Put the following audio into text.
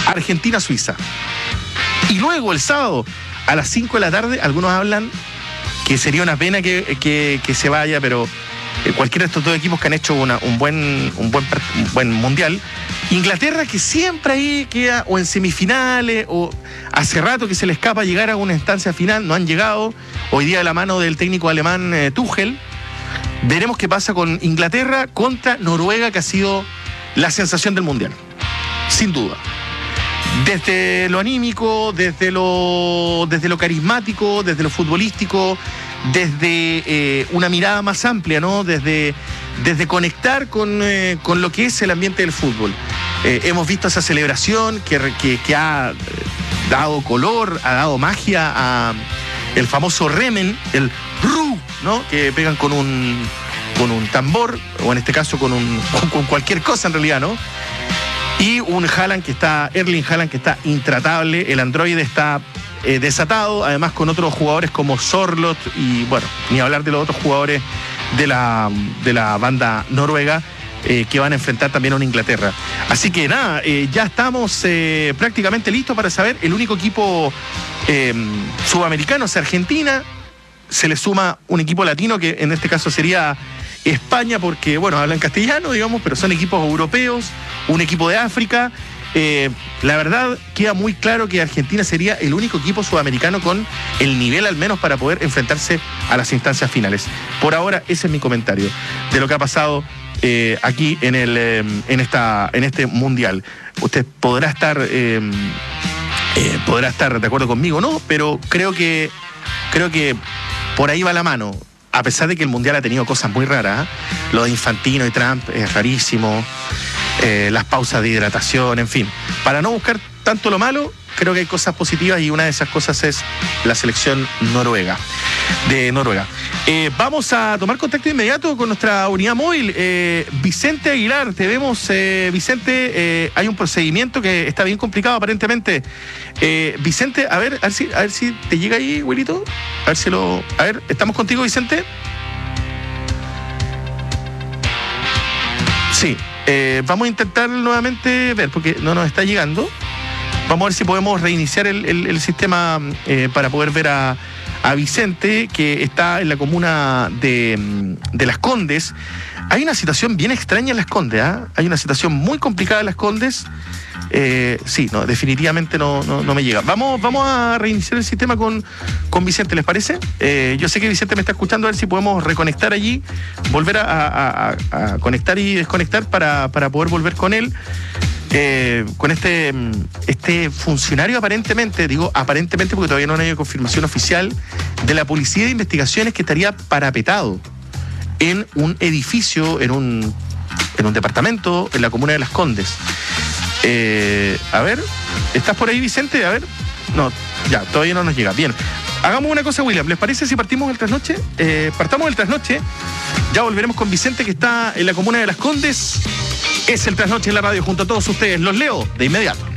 Argentina-Suiza. Y luego el sábado a las 5 de la tarde, algunos hablan que sería una pena que se vaya, pero cualquiera de estos dos equipos que han hecho un buen mundial. Inglaterra, que siempre ahí queda o en semifinales, o hace rato que se le escapa llegar a una instancia final, no han llegado. Hoy día de la mano del técnico alemán Tuchel. Veremos qué pasa con Inglaterra contra Noruega, que ha sido la sensación del mundial, sin duda. Desde lo anímico, desde lo carismático, desde lo futbolístico, desde una mirada más amplia, ¿no? Desde conectar con lo que es el ambiente del fútbol. Hemos visto esa celebración que ha dado color, ha dado magia a el famoso remen, el ru, ¿no? Que pegan con un tambor, o en este caso con cualquier cosa en realidad, ¿no? Y un Erling Haaland que está intratable, el androide está desatado, además con otros jugadores como Sorloth y, bueno, ni hablar de los otros jugadores de la banda noruega que van a enfrentar también a una Inglaterra. Así que nada, ya estamos prácticamente listos para saber. El único equipo sudamericano es Argentina, se le suma un equipo latino que en este caso sería España, porque, bueno, hablan castellano, digamos, pero son equipos europeos, un equipo de África. La verdad, queda muy claro que Argentina sería el único equipo sudamericano con el nivel al menos para poder enfrentarse a las instancias finales. Por ahora, ese es mi comentario de lo que ha pasado aquí en este mundial. Usted podrá estar de acuerdo conmigo, ¿no? Pero creo que por ahí va la mano. A pesar de que el mundial ha tenido cosas muy raras, ¿eh? Lo de Infantino y Trump es rarísimo, las pausas de hidratación, en fin. Para no buscar tanto lo malo, creo que hay cosas positivas y una de esas cosas es la selección de Noruega. Vamos a tomar contacto inmediato con nuestra unidad móvil. Vicente Aguilar, te vemos, Vicente. Hay un procedimiento que está bien complicado aparentemente. Vicente, a ver si te llega ahí, güerito. A ver, ¿estamos contigo, Vicente? Sí, vamos a intentar nuevamente ver, porque no nos está llegando. Vamos a ver si podemos reiniciar el sistema para poder ver a Vicente, que está en la comuna de Las Condes. Hay una situación bien extraña en Las Condes, ¿eh? Hay una situación muy complicada en Las Condes. Sí, no, definitivamente no me llega. Vamos a reiniciar el sistema con Vicente, ¿les parece? Yo sé que Vicente me está escuchando, a ver si podemos reconectar allí, volver a conectar y desconectar para poder volver con él. Con este funcionario aparentemente porque todavía no hay confirmación oficial, de la Policía de Investigaciones, que estaría parapetado en un edificio, en un departamento en la comuna de Las Condes. A ver, ¿estás por ahí, Vicente? A ver, no, ya, todavía no nos llega. Bien, hagamos una cosa, William, ¿les parece si partimos el trasnoche? Partamos el trasnoche, ya volveremos con Vicente, que está en la comuna de Las Condes. Es el trasnoche en la radio junto a todos ustedes. Los leo de inmediato.